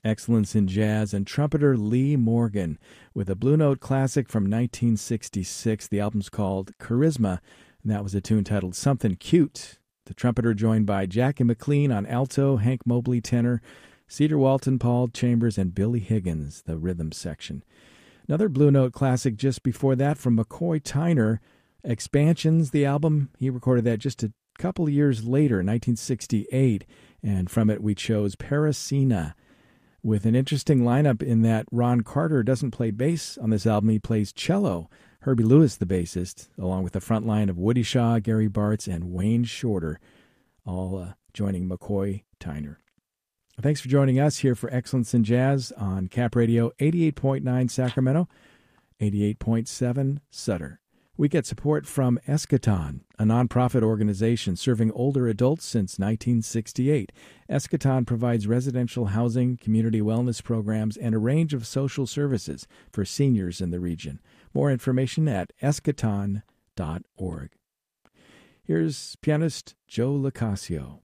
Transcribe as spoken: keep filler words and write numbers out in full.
Excellence in Jazz, and trumpeter Lee Morgan with a Blue Note classic from nineteen sixty-six. The album's called Charisma, and that was a tune titled Something Cute. The trumpeter joined by Jackie McLean on alto, Hank Mobley tenor, Cedar Walton, Paul Chambers, and Billy Higgins, the rhythm section. Another Blue Note classic just before that from McCoy Tyner, Expansions, the album. He recorded that just a couple of years later, nineteen sixty-eight, and from it we chose Parasina, with an interesting lineup in that Ron Carter doesn't play bass on this album. He plays cello. Herbie Lewis, the bassist, along with the front line of Woody Shaw, Gary Bartz, and Wayne Shorter, all uh, joining McCoy Tyner. Thanks for joining us here for Excellence in Jazz on Cap Radio eighty-eight point nine Sacramento, eighty-eight point seven Sutter. We get support from Eschaton, a nonprofit organization serving older adults since nineteen sixty-eight. Eschaton provides residential housing, community wellness programs, and a range of social services for seniors in the region. More information at eschaton dot org. Here's pianist Joe Locascio.